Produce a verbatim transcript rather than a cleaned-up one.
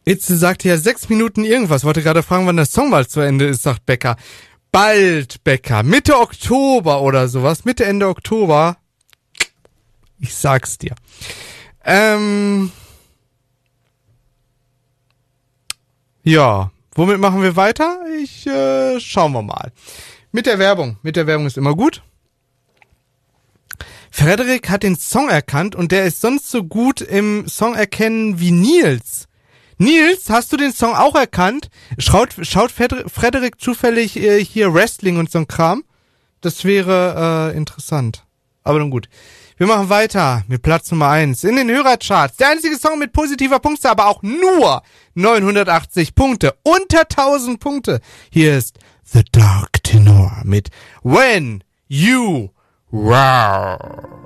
Itze sagte ja sechs Minuten irgendwas. Wollte gerade fragen, wann der Song bald zu Ende ist, sagt Becker. Bald, Becker. Mitte Oktober oder sowas. Mitte, Ende Oktober. Ich sag's dir. Ähm... Ja, womit machen wir weiter? Ich, äh, schauen wir mal. Mit der Werbung. Mit der Werbung ist immer gut. Frederik hat den Song erkannt und der ist sonst so gut im Song erkennen wie Nils. Nils, hast du den Song auch erkannt? Schaut, schaut Frederik zufällig äh, hier Wrestling und so ein Kram? Das wäre äh, interessant. Aber nun gut. Wir machen weiter mit Platz Nummer eins in den Hörercharts. Der einzige Song mit positiver Punkte, aber auch nur neunhundertachtzig Punkte. Unter tausend Punkte. Hier ist The Dark Tenor mit When You Roar.